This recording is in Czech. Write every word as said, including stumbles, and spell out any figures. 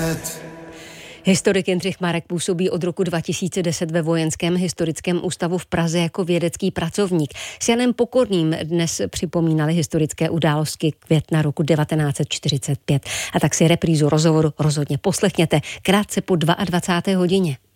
let. Historik Jindřich Marek působí od roku dva tisíce deset ve Vojenském historickém ústavu v Praze jako vědecký pracovník. S Janem Pokorným dnes připomínali historické události května roku devatenáct set čtyřicet pět. A tak si reprízu rozhovoru rozhodně poslechněte krátce po dvacáté druhé hodině.